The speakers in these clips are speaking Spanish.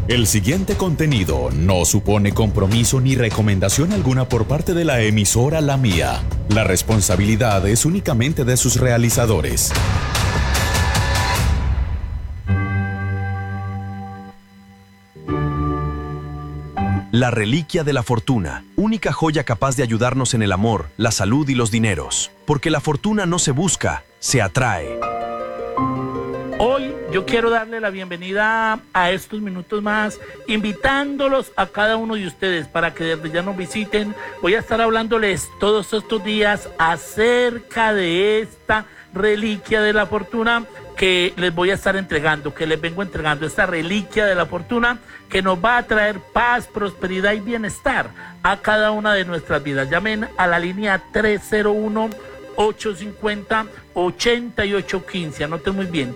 El siguiente contenido no supone compromiso ni recomendación alguna por parte de la emisora La Mía. La responsabilidad es únicamente de sus realizadores. La reliquia de la fortuna, única joya capaz de ayudarnos en el amor, la salud y los dineros. Porque la fortuna no se busca, se atrae. Hoy yo quiero darle la bienvenida a estos minutos más, invitándolos a cada uno de ustedes para que desde ya nos visiten. Voy a estar hablándoles todos estos días acerca de esta reliquia de la fortuna que les voy a estar entregando, que les vengo entregando, esta reliquia de la fortuna que nos va a traer paz, prosperidad y bienestar a cada una de nuestras vidas. Llamen a la línea 301-850-8815. Anoten muy bien,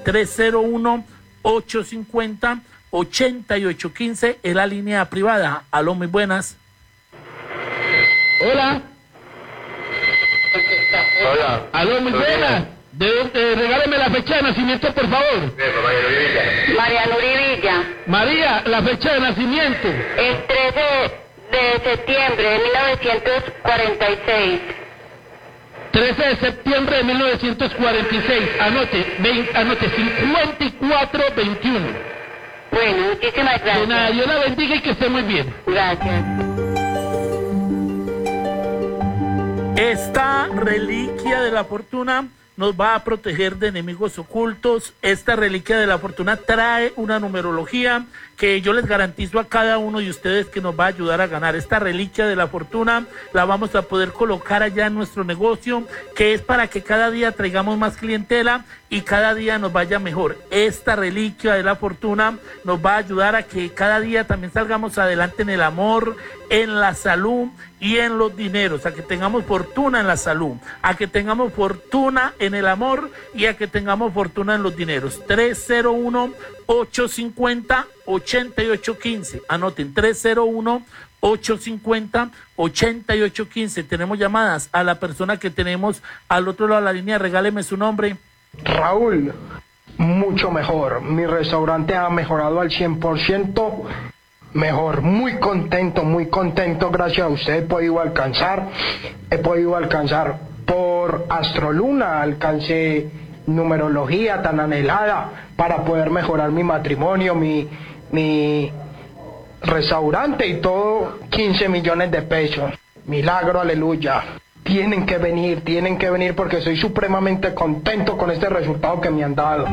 301-850-8815 es la línea privada. Aló, muy buenas. Hola. Hola. Aló, muy buenas. Regáleme la fecha de nacimiento, por favor. María Nurivilla. María, la fecha de nacimiento. El 13 de septiembre de 1946. 13 de septiembre de 1946. Anote 5421. Bueno, muchísimas gracias. Nada, Dios la bendiga y que esté muy bien. Gracias. Esta reliquia de la fortuna nos va a proteger de enemigos ocultos. Esta reliquia de la fortuna trae una numerología que yo les garantizo a cada uno de ustedes que nos va a ayudar a ganar. Esta reliquia de la fortuna la vamos a poder colocar allá en nuestro negocio, que es para que cada día traigamos más clientela y cada día nos vaya mejor. Esta reliquia de la fortuna nos va a ayudar a que cada día también salgamos adelante en el amor, en la salud y en los dineros, a que tengamos fortuna en la salud, a que tengamos fortuna en el amor y a que tengamos fortuna en los dineros. 301-850-8815. Anoten, 301-850-8815. Tenemos llamadas. A la persona que tenemos al otro lado de la línea, regáleme su nombre. Raúl, mucho mejor. Mi restaurante ha mejorado al 100%. Mejor, muy contento, gracias a usted he podido alcanzar por Astroluna, alcancé numerología tan anhelada para poder mejorar mi matrimonio, mi restaurante y todo, 15 millones de pesos, milagro, aleluya. Tienen que venir porque estoy supremamente contento con este resultado que me han dado.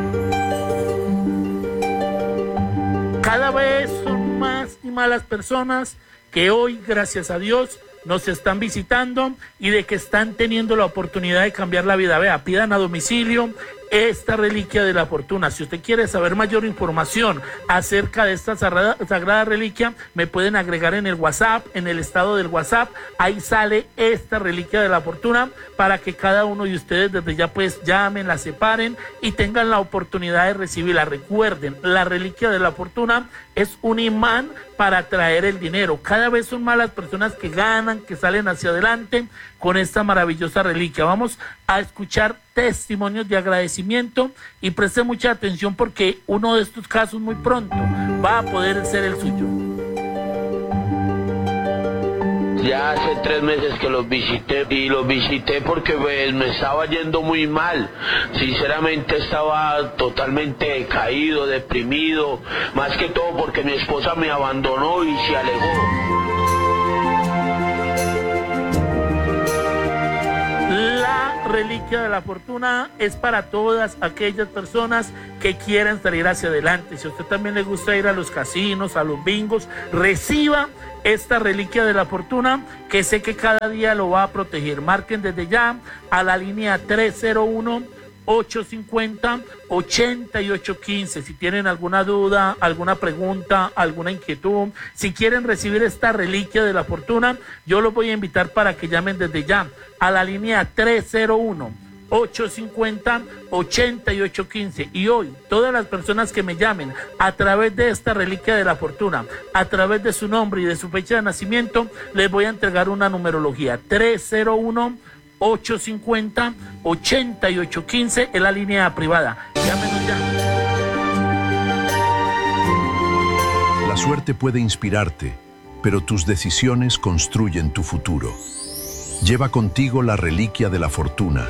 Cada vez son más y más las personas que hoy, gracias a Dios, nos están visitando y de que están teniendo la oportunidad de cambiar la vida. Vea, pidan a domicilio esta reliquia de la fortuna. Si usted quiere saber mayor información acerca de esta sagrada reliquia, me pueden agregar en el WhatsApp, en el estado del WhatsApp. Ahí sale esta reliquia de la fortuna para que cada uno de ustedes desde ya pues llamen, la separen y tengan la oportunidad de recibirla. Recuerden, la reliquia de la fortuna es un imán para atraer el dinero. Cada vez son más las personas que ganan, que salen hacia adelante con esta maravillosa reliquia. Vamos a escuchar testimonios de agradecimiento y preste mucha atención porque uno de estos casos muy pronto va a poder ser el suyo. Ya hace 3 meses que los visité y los visité porque pues, me estaba yendo muy mal. Sinceramente estaba totalmente decaído, deprimido, más que todo porque mi esposa me abandonó y se alejó. La reliquia de la fortuna es para todas aquellas personas que quieran salir hacia adelante. Si a usted también le gusta ir a los casinos, a los bingos, reciba esta reliquia de la fortuna que sé que cada día lo va a proteger. Marquen desde ya a la línea 301-850-8815. Si tienen alguna duda, alguna pregunta, alguna inquietud, si quieren recibir esta reliquia de la fortuna, yo los voy a invitar para que llamen desde ya a la línea 301-850-8815. Y hoy, todas las personas que me llamen a través de esta reliquia de la fortuna, a través de su nombre y de su fecha de nacimiento, les voy a entregar una numerología. 301-850-8815 en la línea privada. Llámenos ya. la suerte puede inspirarte, pero tus decisiones construyen tu futuro. Lleva contigo la reliquia de la fortuna.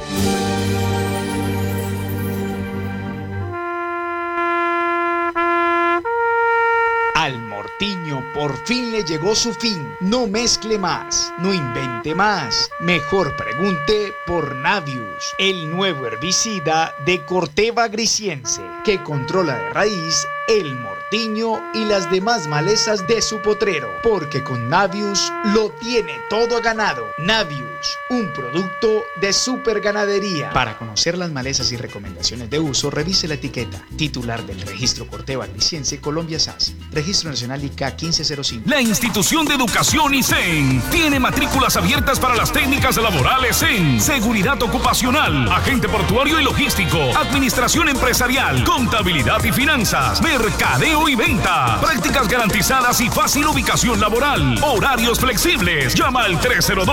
Al Mortiño por fin le llegó su fin. No mezcle más, no invente más. Mejor pregunte por Navius, el nuevo herbicida de Corteva Agriciense, que controla de raíz el mortiño y las demás malezas de su potrero, porque con Navius lo tiene todo ganado. Navius, un producto de Super Ganadería. Para conocer las malezas y recomendaciones de uso, revise la etiqueta. Titular del registro Corteva Agriciense Colombia SAS. Registro Nacional ICA 1505. La institución de educación ISEN tiene matrículas abiertas para las técnicas laborales en seguridad ocupacional, agente portuario y logístico, administración empresarial, contabilidad y finanzas, mercadeo y venta, prácticas garantizadas y fácil ubicación laboral, horarios flexibles. Llama al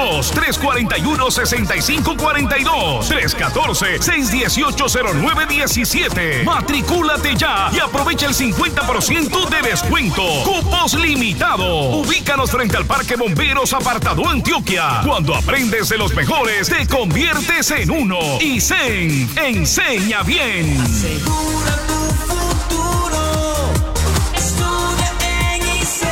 302-341-6542, 314-618-0917. Matricúlate ya y aprovecha el 50% de descuento. Cupos limitados. Ubícanos frente al Parque Bomberos Apartado Antioquia. Cuando aprendes de los mejores, te conviertes en uno. ISEN, enseña bien. Asegura tu futuro. Estudia en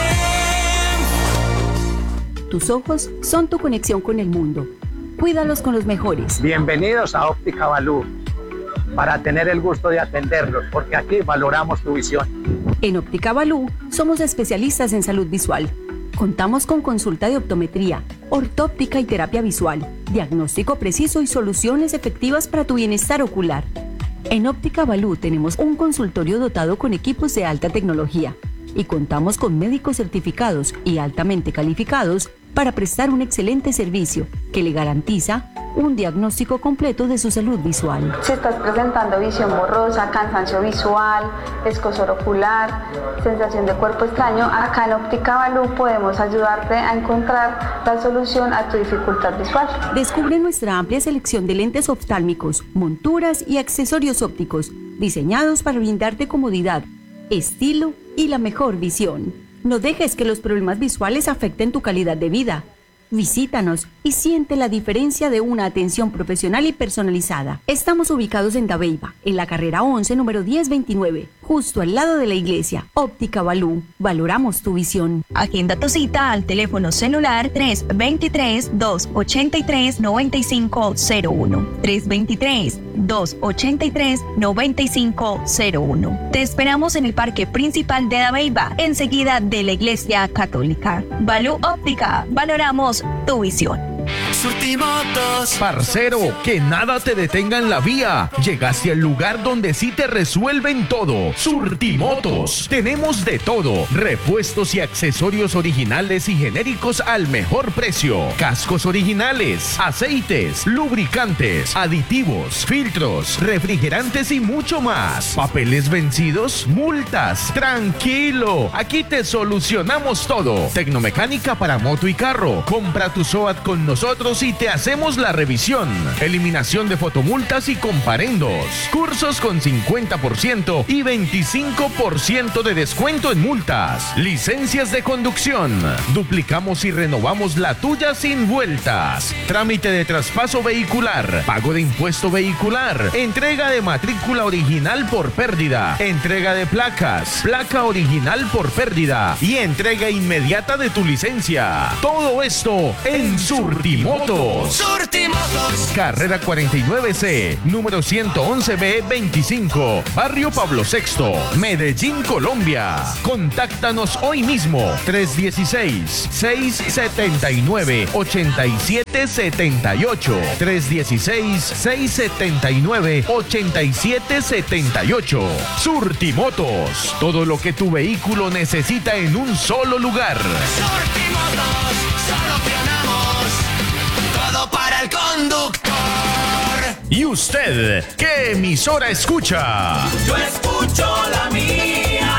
ISEN. Tus ojos son tu conexión con el mundo. Cuídalos con los mejores. Bienvenidos a Óptica Balú, para tener el gusto de atenderlos, porque aquí valoramos tu visión. En Óptica Balú somos especialistas en salud visual. Contamos con consulta de optometría, ortóptica y terapia visual, diagnóstico preciso y soluciones efectivas para tu bienestar ocular. En Óptica Balú tenemos un consultorio dotado con equipos de alta tecnología y contamos con médicos certificados y altamente calificados para prestar un excelente servicio que le garantiza un diagnóstico completo de su salud visual. Si estás presentando visión borrosa, cansancio visual, escozor ocular, sensación de cuerpo extraño, acá en Óptica Balú podemos ayudarte a encontrar la solución a tu dificultad visual. Descubre nuestra amplia selección de lentes oftálmicos, monturas y accesorios ópticos diseñados para brindarte comodidad, estilo y la mejor visión. No dejes que los problemas visuales afecten tu calidad de vida. Visítanos y siente la diferencia de una atención profesional y personalizada. Estamos ubicados en Dabeiba, en la carrera 11, número 1029, justo al lado de la iglesia. Óptica Balú, valoramos tu visión. Agenda tu cita al teléfono celular 323-283-9501. 323-283-9501. Te esperamos en el Parque Principal de Dabeiba, enseguida de la Iglesia Católica. Balú Óptica, valoramos tu visión. Surtimotos. Parcero, que nada te detenga en la vía. Llegaste al lugar donde sí te resuelven todo. Surtimotos. Tenemos de todo. Repuestos y accesorios originales y genéricos al mejor precio. Cascos originales, aceites, lubricantes, aditivos, filtros, refrigerantes y mucho más. Papeles vencidos, multas. Tranquilo, aquí te solucionamos todo. Tecnomecánica para moto y carro. Compra tu SOAT con nosotros y te hacemos la revisión. Eliminación de fotomultas y comparendos. Cursos con 50% y 25% de descuento en multas. Licencias de conducción. Duplicamos y renovamos la tuya sin vueltas. Trámite de traspaso vehicular. Pago de impuesto vehicular. Entrega de matrícula original por pérdida. Entrega de placas. Placa original por pérdida. Y entrega inmediata de tu licencia. Todo esto en Surtimotos. Surtimotos. Carrera 49C, número 111B25, Barrio Pablo VI, Medellín, Colombia. Contáctanos hoy mismo, 316-679-8778. 316-679-8778. Surtimotos, todo lo que tu vehículo necesita en un solo lugar. Surtimotos, solucionamos todo para el conductor. ¿Y usted qué emisora escucha? Yo escucho la mía.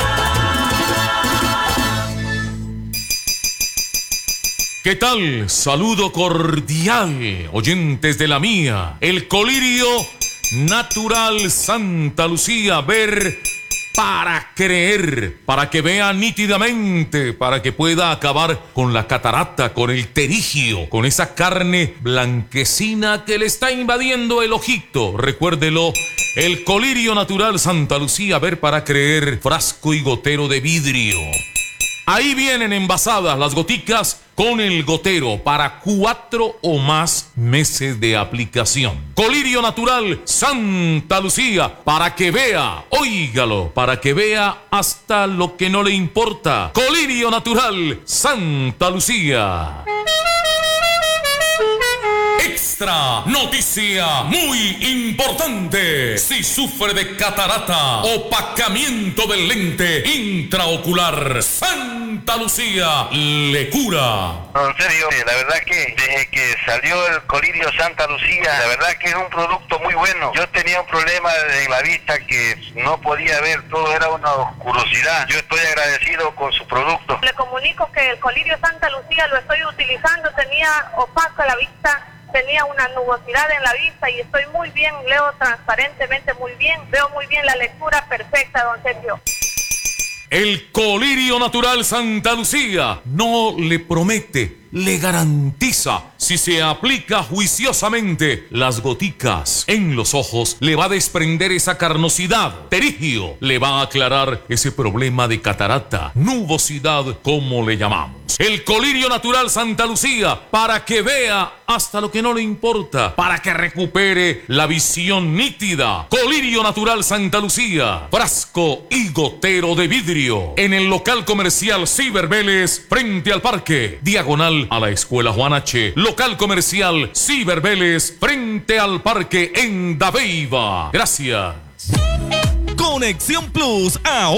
¿Qué tal? Saludo cordial, oyentes de la mía. El colirio natural Santa Lucía. Ver para creer, para que vea nítidamente, para que pueda acabar con la catarata, con el terigio, con esa carne blanquecina que le está invadiendo el ojito. Recuérdelo, el Colirio Natural Santa Lucía, ver para creer, frasco y gotero de vidrio. Ahí vienen envasadas las goticas con el gotero para 4 o más meses de aplicación. Colirio Natural Santa Lucía, para que vea, óigalo, para que vea hasta lo que no le importa. Colirio Natural Santa Lucía. Extra noticia muy importante. Si sufre de catarata, opacamiento del lente intraocular, Santa Lucía le cura. No, en serio, la verdad que desde que salió el Colirio Santa Lucía, la verdad que es un producto muy bueno. Yo tenía un problema en la vista que no podía ver, todo era una oscurosidad. Yo estoy agradecido con su producto. Le comunico que el Colirio Santa Lucía lo estoy utilizando, tenía opaca la vista, tenía una nubosidad en la vista y estoy muy bien, leo transparentemente muy bien, veo muy bien la lectura perfecta, don Sergio. El Colirio Natural Santa Lucía no le promete, le garantiza. Si se aplica juiciosamente las goticas en los ojos, le va a desprender esa carnosidad. Terigio le va a aclarar ese problema de catarata, nubosidad, como le llamamos. El Colirio Natural Santa Lucía, para que vea hasta lo que no le importa, para que recupere la visión nítida. Colirio Natural Santa Lucía, frasco y gotero de vidrio. En el local comercial Ciber Vélez, frente al parque, diagonal a la Escuela Juan H. Local comercial Ciber Vélez, frente al parque en Dabeiba. Gracias. Conexión Plus ahora